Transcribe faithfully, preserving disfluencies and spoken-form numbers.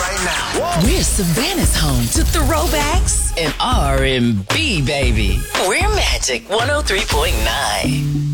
right now. Whoa. We're Savannah's home to throwbacks and R and B, baby. We're Magic one oh three point nine.